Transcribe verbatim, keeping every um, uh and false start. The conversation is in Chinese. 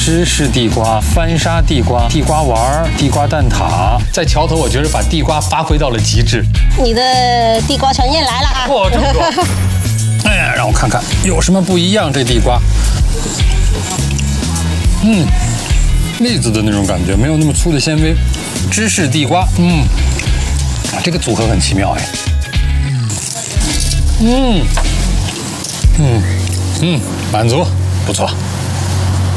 芝士地瓜、翻沙地瓜、地瓜丸、地瓜蛋挞，在桥头我觉得把地瓜发挥到了极致。 你的地瓜盛宴来了啊！ 哇，这么多！哎呀，让我看看有什么不一样。这地瓜，嗯，栗子的那种感觉，没有那么粗的纤维。芝士地瓜，嗯，啊，这个组合很奇妙哎。嗯，嗯嗯，满足，不错。